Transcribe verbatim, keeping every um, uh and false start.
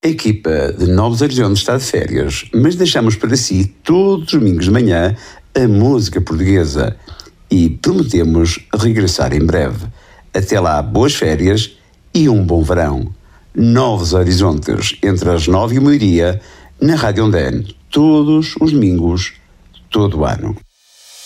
A equipa de Novos Horizontes está de férias, mas deixamos para si todos os domingos de manhã a música portuguesa e prometemos regressar em breve. Até lá, boas férias e um bom verão. Novos Horizontes, entre as nove e o meio-dia, na Rádio Ondane, todos os domingos, todo o ano.